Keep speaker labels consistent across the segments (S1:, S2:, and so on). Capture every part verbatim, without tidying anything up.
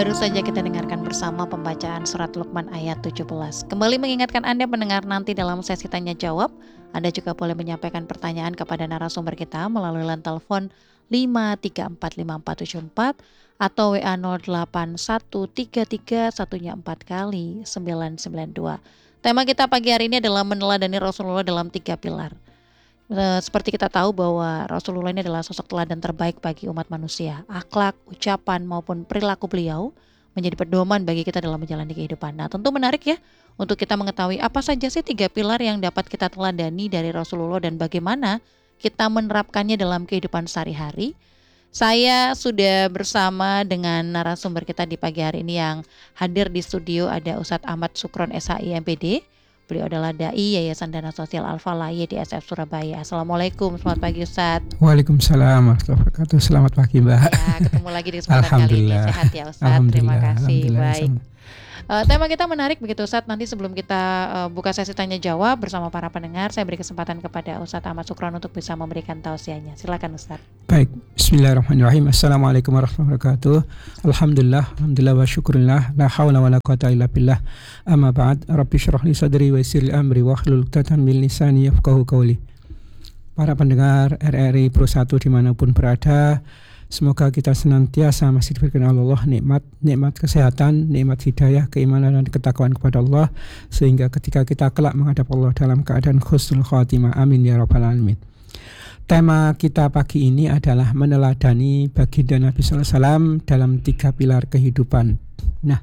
S1: Baru saja kita dengarkan bersama pembacaan surat Luqman ayat tujuh belas. Kembali mengingatkan Anda pendengar, nanti dalam sesi tanya jawab, Anda juga boleh menyampaikan pertanyaan kepada narasumber kita melalui line telepon lima tiga empat lima empat tujuh empat atau W A nol delapan satu tiga tiga satunya empat kali sembilan sembilan dua. Tema kita pagi hari ini adalah meneladani Rasulullah dalam tiga pilar. Seperti kita tahu bahwa Rasulullah ini adalah sosok teladan terbaik bagi umat manusia. Akhlak, ucapan maupun perilaku beliau menjadi pedoman bagi kita dalam menjalani kehidupan. Nah, tentu menarik ya untuk kita mengetahui apa saja sih tiga pilar yang dapat kita teladani dari Rasulullah dan bagaimana kita menerapkannya dalam kehidupan sehari-hari. Saya sudah bersama dengan narasumber kita di pagi hari ini yang hadir di studio, ada Ustadz Ahmad Sukron S H I M P D. Beliau adalah Dai Yayasan Dana Sosial Al-Falah Y D S F Surabaya. Assalamualaikum, selamat pagi Ustadz.
S2: Waalaikumsalam warahmatullahi wabarakatuh. Selamat pagi Mbak.
S1: Ya, ketemu lagi di kesempatan kali ini. Sehat ya Ustadz, terima kasih. Baik. Uh, tema kita menarik begitu Ustadz. Nanti sebelum kita uh, buka sesi tanya jawab bersama para pendengar, saya beri kesempatan kepada Ustadz Ahmad Sukron untuk bisa memberikan tausiahnya. Silakan Ustadz.
S2: Baik, bismillahirrahmanirrahim. Assalamualaikum warahmatullahi wabarakatuh. Alhamdulillah, alhamdulillah wa syukurillah. La hawla wa la quwata illa billah. Amma ba'd, Rabbi syrah li sadri wa yassir li amri wa hlul uqdatan min lisani yafqahu qawli. Para pendengar R R I Pro satu dimanapun berada, semoga kita senantiasa masih diberikan Allah nikmat, nikmat kesehatan, nikmat hidayah, keimanan dan ketakwaan kepada Allah, sehingga ketika kita kelak menghadap Allah dalam keadaan husnul khatimah. Amin ya rabbal alamin. Tema kita pagi ini adalah meneladani baginda Nabi sallallahu alaihi wasallam dalam tiga pilar kehidupan. Nah,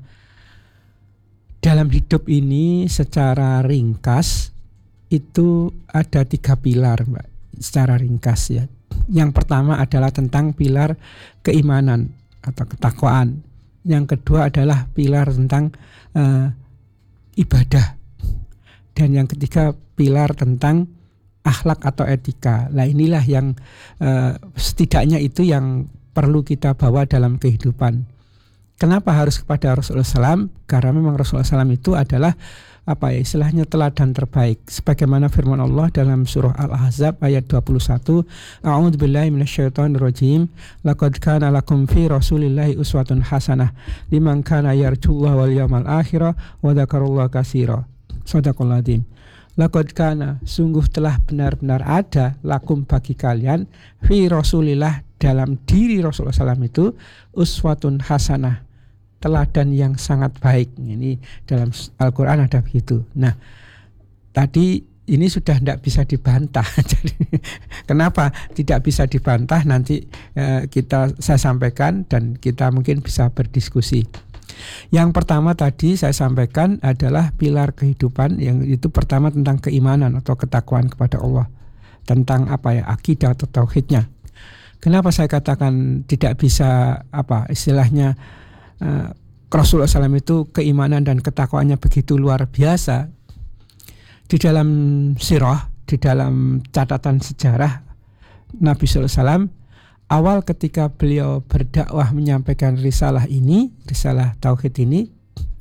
S2: dalam hidup ini secara ringkas itu ada tiga pilar, Mbak. Secara ringkas ya. Yang pertama adalah tentang pilar keimanan atau ketakwaan. Yang kedua adalah pilar tentang uh, ibadah. Dan yang ketiga pilar tentang akhlak atau etika. Nah, inilah yang uh, setidaknya itu yang perlu kita bawa dalam kehidupan. Kenapa harus kepada Rasulullah shallallahu alaihi wasallam? Karena memang Rasulullah shallallahu alaihi wasallam itu adalah apa ya istilahnya teladan terbaik, sebagaimana firman Allah dalam surah Al-Ahzab ayat dua puluh satu, A'udzubillahi minasyaitonirrajim, laqad kana lakum fi rasulillahi uswatun hasanah liman kana yarjullaha wal yawmal akhir wa dzakarallaha katsira. Shadaqallahul adzim. Laqad kana, sungguh telah benar-benar ada lakum bagi kalian fi rasulillah, dalam diri Rasulullah shallallahu alaihi wasallam itu uswatun hasanah, teladan yang sangat baik. Ini dalam Al-Quran ada begitu. Nah, tadi ini sudah tidak bisa dibantah. Jadi, kenapa tidak bisa dibantah? Nanti eh, kita saya sampaikan dan kita mungkin bisa berdiskusi. Yang pertama tadi saya sampaikan adalah pilar kehidupan, yang itu pertama tentang keimanan atau ketakwaan kepada Allah, tentang apa ya akidah atau tauhidnya. Kenapa saya katakan tidak bisa apa istilahnya Uh, Rasulullah shallallahu alaihi wasallam itu keimanan dan ketakwaannya begitu luar biasa. Di dalam sirah, di dalam catatan sejarah Nabi sallallahu alaihi wasallam, awal ketika beliau berdakwah menyampaikan risalah ini, risalah tauhid ini,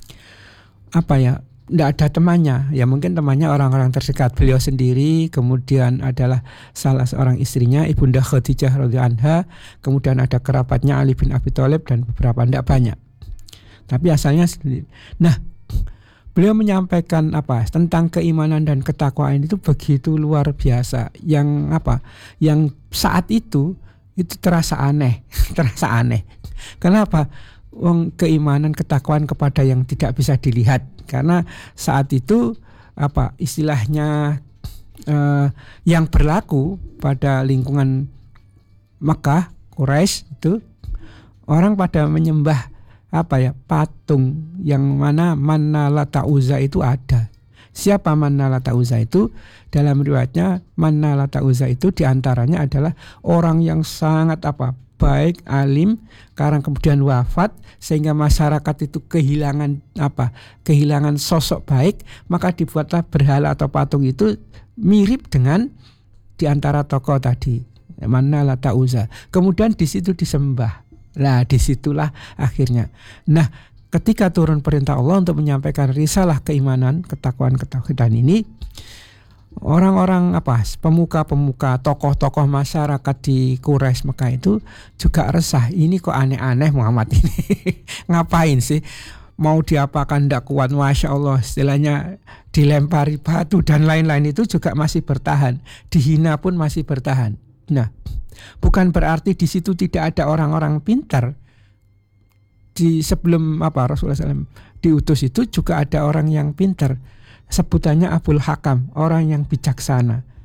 S2: apa ya, tidak ada temannya. Ya mungkin temannya orang-orang terdekat beliau sendiri, kemudian adalah salah seorang istrinya Ibunda Khadijah radhiyallahu anha, kemudian ada kerabatnya Ali bin Abi Thalib dan beberapa, tidak banyak. Tapi asalnya sendiri. Nah, beliau menyampaikan apa tentang keimanan dan ketakwaan itu begitu luar biasa. Yang apa? Yang saat itu itu terasa aneh, terasa aneh. Kenapa? Wong keimanan ketakwaan kepada yang tidak bisa dilihat. Karena saat itu apa istilahnya eh, yang berlaku pada lingkungan Mekah, Quraisy itu orang pada menyembah apa ya patung yang mana Manna Lata Uzza itu ada. Siapa Manna Lata Uzza itu? Dalam riwayatnya Manna Lata Uzza itu diantaranya adalah orang yang sangat apa baik, alim, karena kemudian wafat sehingga masyarakat itu kehilangan apa kehilangan sosok baik, maka dibuatlah berhala atau patung itu mirip dengan diantara tokoh tadi Manna Lata Uzza. Kemudian di situ disembah. Nah, disitulah akhirnya. Nah, ketika turun perintah Allah untuk menyampaikan risalah keimanan, ketakwaan, ketauhidan ini, orang-orang apa pemuka-pemuka, tokoh-tokoh masyarakat di Quraisy Mekah itu juga resah. Ini kok aneh-aneh Muhammad ini. Ngapain sih? Mau diapakan ndak kuat, Masya Allah, istilahnya dilempari batu dan lain-lain itu juga masih bertahan, dihina pun masih bertahan. Nah, bukan berarti di situ tidak ada orang-orang pintar. Di sebelum apa Rasulullah shallallahu alaihi wasallam diutus itu juga ada orang yang pintar, sebutannya Abul Hakam, orang yang bijaksana.